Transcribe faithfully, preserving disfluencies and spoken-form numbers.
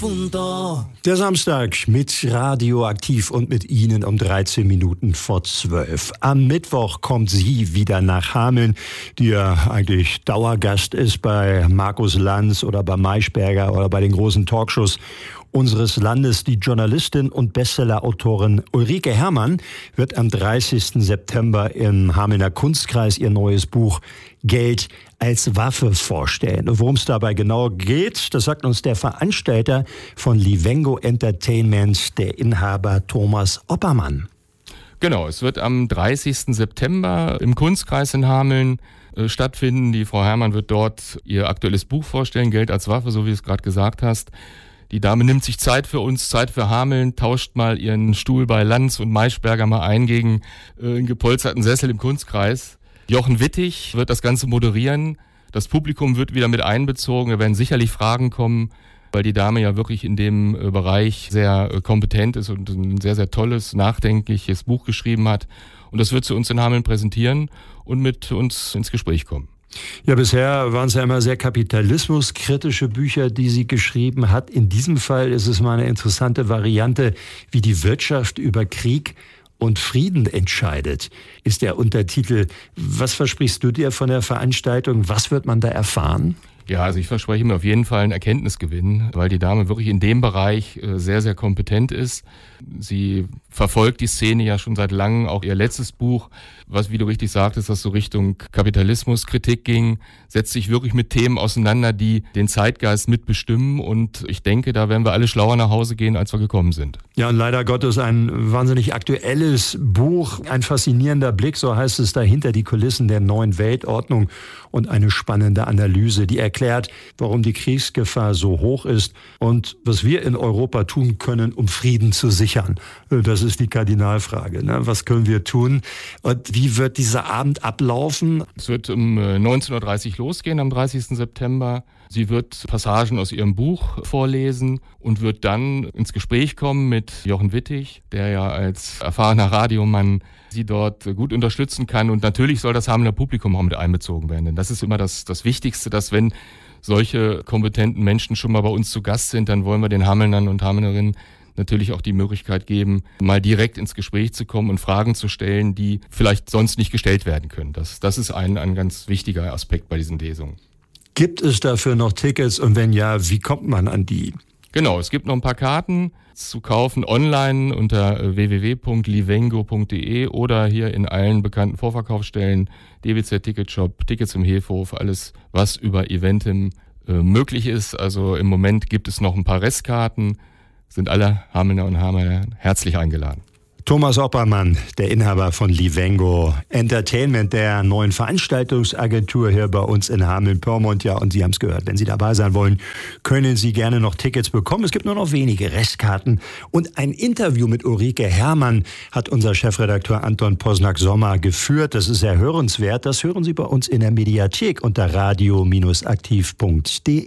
punto. Der Samstag mit Radioaktiv und mit Ihnen um dreizehn Minuten vor zwölf. Am Mittwoch kommt sie wieder nach Hameln, die ja eigentlich Dauergast ist bei Markus Lanz oder bei Maischberger oder bei den großen Talkshows unseres Landes. Die Journalistin und Bestsellerautorin Ulrike Herrmann wird am dreißigsten September im Hamelner Kunstkreis ihr neues Buch Geld als Waffe vorstellen. Und worum es dabei genau geht, das sagt uns der Veranstalter von Livengo Entertainment, der Inhaber Thomas Oppermann. Genau, es wird am dreißigsten September im Kunstkreis in Hameln äh, stattfinden. Die Frau Herrmann wird dort ihr aktuelles Buch vorstellen, Geld als Waffe, so wie du es gerade gesagt hast. Die Dame nimmt sich Zeit für uns, Zeit für Hameln, tauscht mal ihren Stuhl bei Lanz und Maischberger mal ein gegen äh, einen gepolsterten Sessel im Kunstkreis. Jochen Wittig wird das Ganze moderieren. Das Publikum wird wieder mit einbezogen. Da werden sicherlich Fragen kommen, weil die Dame ja wirklich in dem äh, Bereich sehr äh, kompetent ist und ein sehr, sehr tolles, nachdenkliches Buch geschrieben hat. Und das wird sie uns in Hameln präsentieren und mit uns ins Gespräch kommen. Ja, bisher waren es ja immer sehr kapitalismuskritische Bücher, die sie geschrieben hat. In diesem Fall ist es mal eine interessante Variante, wie die Wirtschaft über Krieg und Frieden entscheidet, ist der Untertitel. Was versprichst du dir von der Veranstaltung? Was wird man da erfahren? Ja, also ich verspreche mir auf jeden Fall einen Erkenntnisgewinn, weil die Dame wirklich in dem Bereich sehr, sehr kompetent ist. Sie verfolgt die Szene ja schon seit langem, auch ihr letztes Buch, was, wie du richtig sagtest, das so Richtung Kapitalismuskritik ging, setzt sich wirklich mit Themen auseinander, die den Zeitgeist mitbestimmen, und ich denke, da werden wir alle schlauer nach Hause gehen, als wir gekommen sind. Ja, und leider Gottes ein wahnsinnig aktuelles Buch, ein faszinierender Blick, so heißt es, dahinter die Kulissen der neuen Weltordnung und eine spannende Analyse, die erklärt, warum die Kriegsgefahr so hoch ist und was wir in Europa tun können, um Frieden zu sichern. Das ist die Kardinalfrage. Ne? Was können wir tun? Und wie wird dieser Abend ablaufen? Es wird um neunzehn Uhr dreißig losgehen am dreißigsten September. Sie wird Passagen aus ihrem Buch vorlesen und wird dann ins Gespräch kommen mit Jochen Wittig, der ja als erfahrener Radiomann sie dort gut unterstützen kann. Und natürlich soll das Hamelner Publikum auch mit einbezogen werden. Denn das ist immer das, das Wichtigste, dass wenn solche kompetenten Menschen schon mal bei uns zu Gast sind, dann wollen wir den Hamelnern und Hamelnerinnen natürlich auch die Möglichkeit geben, mal direkt ins Gespräch zu kommen und Fragen zu stellen, die vielleicht sonst nicht gestellt werden können. Das, das ist ein, ein ganz wichtiger Aspekt bei diesen Lesungen. Gibt es dafür noch Tickets, und wenn ja, wie kommt man an die? Genau, es gibt noch ein paar Karten zu kaufen online unter w w w punkt livengo punkt d e oder hier in allen bekannten Vorverkaufsstellen, D W Z Ticketshop, Tickets im Hefhof, alles was über Eventim äh, möglich ist. Also im Moment gibt es noch ein paar Restkarten, sind alle Hamelner und Hamelner herzlich eingeladen. Thomas Oppermann, der Inhaber von Livengo Entertainment, der neuen Veranstaltungsagentur hier bei uns in Hameln-Pyrmont. Ja, und Sie haben es gehört, wenn Sie dabei sein wollen, können Sie gerne noch Tickets bekommen. Es gibt nur noch wenige Restkarten. Und ein Interview mit Ulrike Herrmann hat unser Chefredakteur Anton Posnack-Sommer geführt. Das ist sehr hörenswert. Das hören Sie bei uns in der Mediathek unter radio aktiv punkt d e.